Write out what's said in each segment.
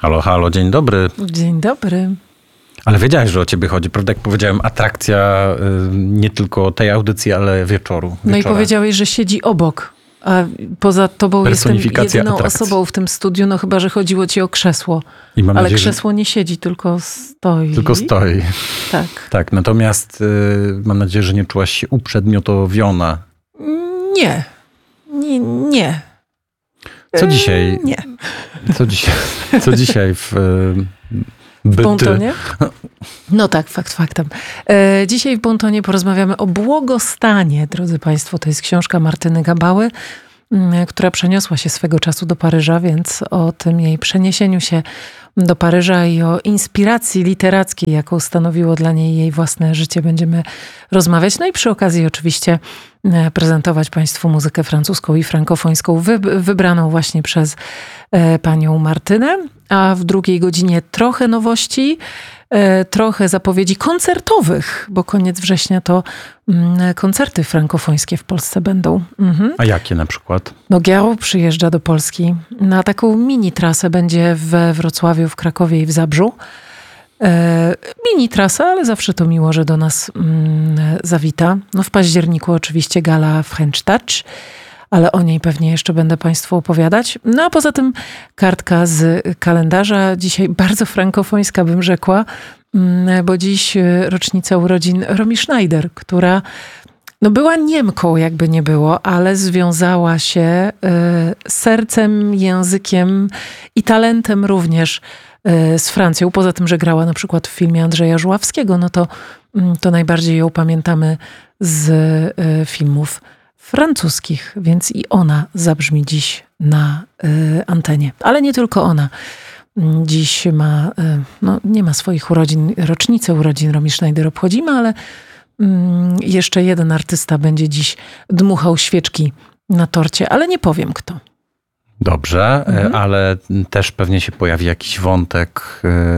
Halo, halo, dzień dobry. Dzień dobry. Ale wiedziałeś, że o ciebie chodzi, prawda? Jak powiedziałem, atrakcja nie tylko tej audycji, ale wieczoru. No i powiedziałeś, że siedzi obok. A poza tobą jestem jedyną osobą w tym studiu, no chyba, że chodziło ci o krzesło. Ale nadzieję, krzesło nie siedzi, tylko stoi. Tylko stoi. Tak. Tak, natomiast mam nadzieję, że nie czułaś się uprzedmiotowiona. Nie. Nie. Co dzisiaj? Nie. Co dzisiaj w Bontonie? No tak, fakt faktem. Dzisiaj w Bontonie porozmawiamy o błogostanie, drodzy Państwo. To jest książka Martyny Gabały, która przeniosła się swego czasu do Paryża, więc o tym jej przeniesieniu się do Paryża i o inspiracji literackiej, jaką stanowiło dla niej jej własne życie, będziemy rozmawiać. No i przy okazji oczywiście prezentować Państwu muzykę francuską i frankofońską, wybraną właśnie przez panią Martynę. A w drugiej godzinie trochę nowości, trochę zapowiedzi koncertowych, bo koniec września to koncerty frankofońskie w Polsce będą. Mhm. A jakie na przykład? No Giaro przyjeżdża do Polski na taką mini trasę, będzie we Wrocławiu, w Krakowie i w Zabrzu. Mini trasa, ale zawsze to miło, że do nas zawita. No w październiku oczywiście gala French Touch, ale o niej pewnie jeszcze będę Państwu opowiadać. No a poza tym kartka z kalendarza, dzisiaj bardzo frankofońska bym rzekła, bo dziś rocznica urodzin Romy Schneider, która no była Niemką, jakby nie było, ale związała się sercem, językiem i talentem również z Francją. Poza tym, że grała na przykład w filmie Andrzeja Żuławskiego, no to najbardziej ją pamiętamy z filmów francuskich, więc i ona zabrzmi dziś na antenie. Ale nie tylko ona. Dziś nie ma swoich urodzin, rocznicę urodzin Romy Schneider obchodzimy, ale jeszcze jeden artysta będzie dziś dmuchał świeczki na torcie, ale nie powiem kto. Dobrze, ale też pewnie się pojawi jakiś wątek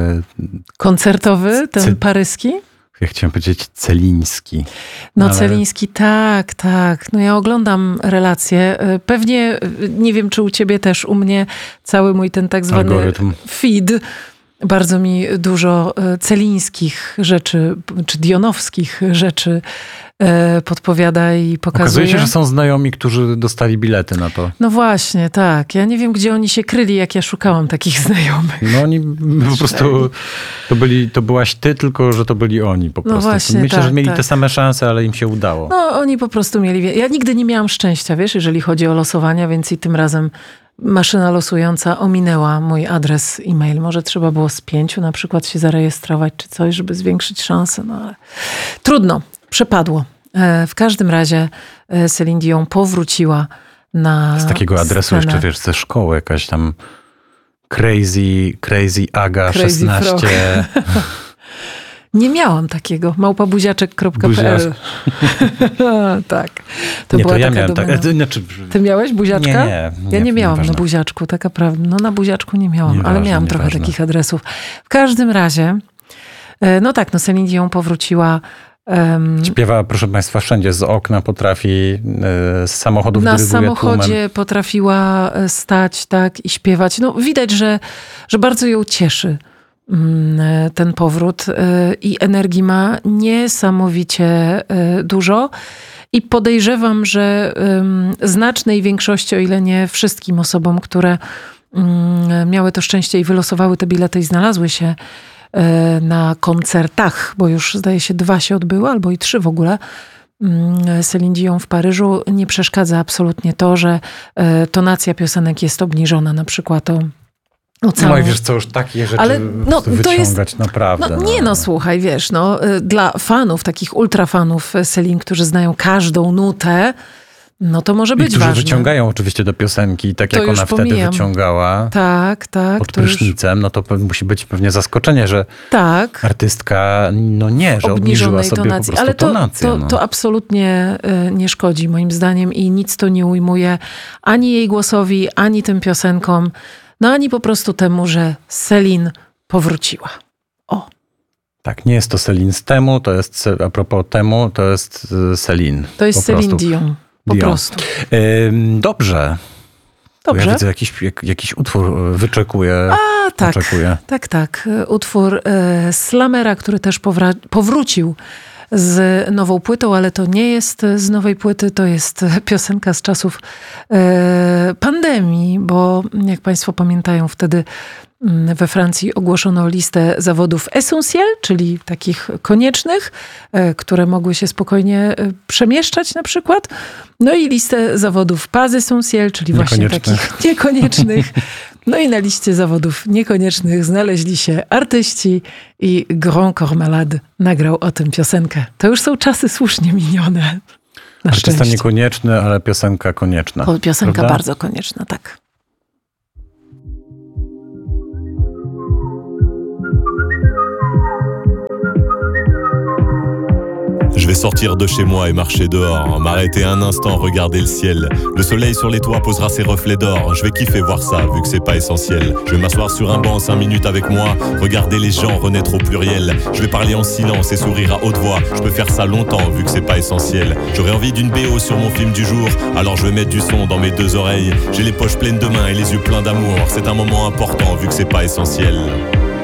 koncertowy, ten paryski? Ja chciałem powiedzieć celiński. No ale... Celiński, tak. No ja oglądam relacje. Pewnie, nie wiem czy u ciebie też, u mnie cały mój ten tak zwany algorytm feed, bardzo mi dużo celińskich rzeczy, czy dionowskich rzeczy podpowiada i pokazuje. Okazuje się, że są znajomi, którzy dostali bilety na to. No właśnie, tak. Ja nie wiem, gdzie oni się kryli, jak ja szukałam takich znajomych. No oni po prostu, to byłaś ty, tylko że to byli oni po prostu. Właśnie, myślę, tak, że mieli te same szanse, ale im się udało. No oni po prostu mieli... Ja nigdy nie miałam szczęścia, wiesz, jeżeli chodzi o losowania, więc i tym razem maszyna losująca ominęła mój adres e-mail. Może trzeba było z 5 na przykład się zarejestrować, czy coś, żeby zwiększyć szanse, no ale trudno. Przepadło. W każdym razie Céline Dion powróciła na z takiego adresu scenę. Jeszcze, wiesz, ze szkoły jakaś tam Crazy Aga Crazy 16. Nie miałam takiego. małpabuziaczek.pl Tak. To była ja taka miałem tak. Ty miałeś buziaczka? Nie. Ja nie miałam na buziaczku, taka prawda. No na buziaczku nie miałam, ale miałam trochę takich adresów. W każdym razie, Céline Dion powróciła. Śpiewa, proszę Państwa, wszędzie z okna potrafi, z samochodów dyryguje tłumem. Na samochodzie potrafiła stać, tak, i śpiewać. No widać, że bardzo ją cieszy ten powrót i energii ma niesamowicie dużo. I podejrzewam, że znacznej większości, o ile nie wszystkim osobom, które miały to szczęście i wylosowały te bilety i znalazły się na koncertach, bo już zdaje się 2 się odbyły, albo i 3 w ogóle, Céline Dion w Paryżu, nie przeszkadza absolutnie to, że tonacja piosenek jest obniżona, na przykład o całą... No i wiesz co, już takie rzeczy wyciągać naprawdę. Słuchaj, wiesz, dla fanów, takich ultrafanów Céline, którzy znają każdą nutę, no to może być ważne. Wyciągają oczywiście do piosenki, tak to jak ona wtedy wyciągała pod prysznicem, no to musi być pewnie zaskoczenie, że artystka, że obniżyła sobie tonacji. Po prostu tonację. Ale to absolutnie nie szkodzi moim zdaniem i nic to nie ujmuje ani jej głosowi, ani tym piosenkom, ani po prostu temu, że Céline powróciła. O. Tak, nie jest to Céline z temu, to jest, a propos temu, to jest Céline. To jest Céline Dion. Po prostu. Dobrze. Dobrze. Ja widzę jakiś utwór wyczekuje. Tak, oczekuje. tak. Utwór Slamera, który też powrócił z nową płytą, ale to nie jest z nowej płyty, to jest piosenka z czasów pandemii, bo jak Państwo pamiętają, wtedy we Francji ogłoszono listę zawodów essentiel, czyli takich koniecznych, które mogły się spokojnie przemieszczać na przykład. No i listę zawodów pas essentiel, czyli właśnie takich niekoniecznych. No i na liście zawodów niekoniecznych znaleźli się artyści i Grand Corps Malade nagrał o tym piosenkę. To już są czasy słusznie minione. Artysta niekonieczny, ale piosenka konieczna. Piosenka prawda? Bardzo konieczna, tak. Je vais sortir de chez moi et marcher dehors, m'arrêter un instant, regarder le ciel. Le soleil sur les toits posera ses reflets d'or. Je vais kiffer voir ça, vu que c'est pas essentiel. Je vais m'asseoir sur un banc 5 minutes avec moi, regarder les gens renaître au pluriel. Je vais parler en silence et sourire à haute voix. Je peux faire ça longtemps, vu que c'est pas essentiel. J'aurais envie d'une BO sur mon film du jour, alors je vais mettre du son dans mes 2 oreilles. J'ai les poches pleines de mains et les yeux pleins d'amour. C'est un moment important, vu que c'est pas essentiel.